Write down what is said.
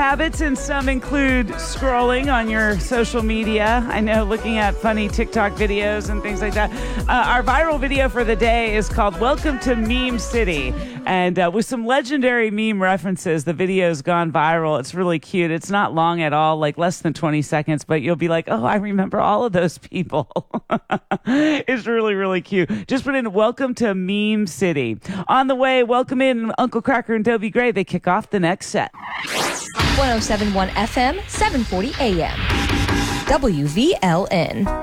habits, and some include scrolling on your social media. I know, looking at funny TikTok videos and things like that. Our viral video for the day is called Welcome to Meme City. And with some legendary meme references, the video's gone viral. It's really cute. It's not long at all, like less than 20 seconds, but you'll be like, oh, I remember all of those people. It's really, really cute. Just put in Welcome to Meme City. On the way, welcome in Uncle Cracker and Dobie Gray. They kick off the next set. 107.1 FM, 740 AM. WVLN.